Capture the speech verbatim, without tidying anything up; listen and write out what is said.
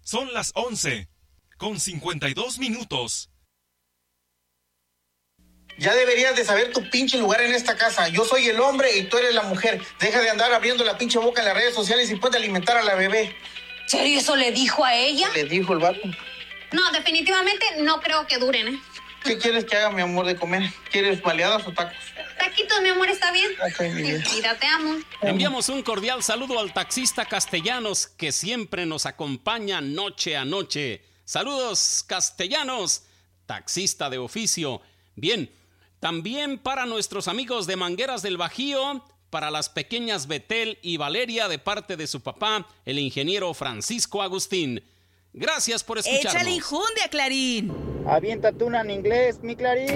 Son las once, con cincuenta y dos minutos. Ya deberías de saber tu pinche lugar en esta casa. Yo soy el hombre y tú eres la mujer. Deja de andar abriendo la pinche boca en las redes sociales y puedes alimentar a la bebé. ¿Serio eso le dijo a ella? Le dijo el vato. No, definitivamente no creo que duren, ¿eh? ¿Qué quieres que haga, mi amor, de comer? ¿Quieres baleadas o tacos? Taquitos, mi amor, ¿está bien? Ok, mi vida. Mira, te amo. Enviamos un cordial saludo al taxista Castellanos, que siempre nos acompaña noche a noche. Saludos, Castellanos, taxista de oficio. Bien, también para nuestros amigos de Mangueras del Bajío, para las pequeñas Betel y Valeria, de parte de su papá, el ingeniero Francisco Agustín. Gracias por escucharnos. ¡Échale injundia, Clarín! Aviéntate una en inglés, mi Clarín.